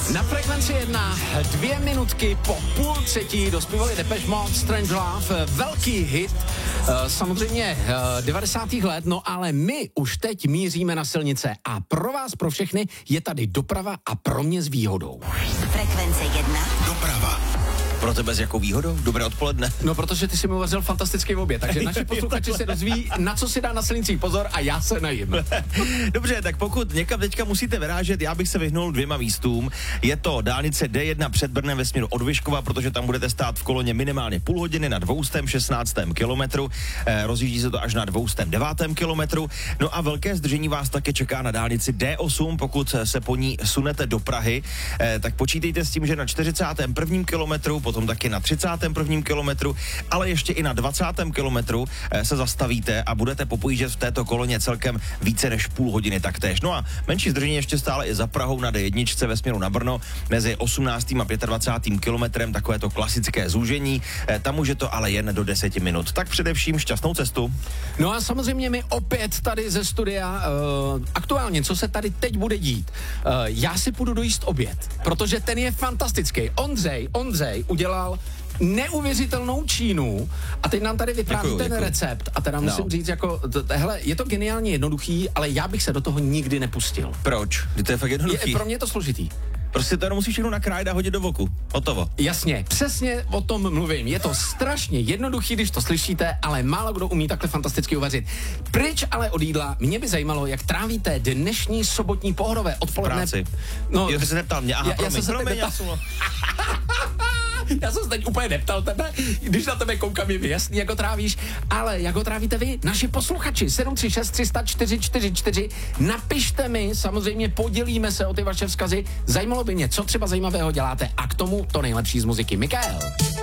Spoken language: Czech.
Na Frekvenci 1, 2 minutky po 2:30 dospívali Depeche Mode, Strange Love, velký hit, samozřejmě 90. let, no ale my už teď míříme na silnice a pro vás, pro všechny, je tady doprava a pro mě s výhodou. Frekvence 1. Doprava. Pro tebe s jakou výhodou? Dobré odpoledne. No, protože ty si mi uvařil fantastický oběd, takže naši posluchači se dozví, na co si dá na silnicích pozor a já se najím. Dobře, tak pokud někam teďka musíte vyrážet, já bych se vyhnul 2 místům. Je to dálnice D1 před Brnem ve směru od Vyškova, protože tam budete stát v koloně minimálně půl hodiny na 216. kilometru. Rozjíždí se to až na 209. kilometru. No a velké zdržení vás také čeká na dálnici D8, pokud se po ní sunete do Prahy, tak počítejte s tím, že na 41. kilometru, potom taky na 31. kilometru, ale ještě i na 20. kilometru se zastavíte a budete popojíždět v této koloně celkem více než půl hodiny taktéž. No a menší zdržení ještě stále i za Prahou na D1 ve směru na Brno mezi 18. a 25. kilometrem, takové to klasické zúžení. Tam už je to ale jen do 10 minut. Tak především šťastnou cestu. No a samozřejmě my opět tady ze studia, aktuálně, co se tady teď bude dít, já si půjdu dojíst oběd, protože ten je fantastický. Ondřej udělal neuvěřitelnou čínu a teď nám tady vypráví ten recept a teda musím říct, jako, hele, je to geniálně jednoduchý, ale já bych se do toho nikdy nepustil. Proč? To je fakt jednoduchý. Pro mě je to složitý. Prostě to jenom musíš všechno nakrájet a hodit do voku. Hotovo. Jasně, přesně o tom mluvím. Je to strašně jednoduchý, když to slyšíte, ale málo kdo umí takhle fantasticky uvařit. Pryč ale od jídla, mě by zajímalo, jak trávíte dnešní sobotní pohodové odpoledne. Práci. No, Jo, ty se neptal mě. Aha, já jsem se tebe Já jsem se teď úplně neptal tebe, když na tebe koukám, je mi jasný, jak ho trávíš, ale jak ho trávíte vy, naši posluchači, 736 300 444, napište mi, samozřejmě podělíme se o ty vaše vzkazy, zajímalo by mě, co třeba zajímavého děláte a k tomu to nejlepší z muziky. Mikael.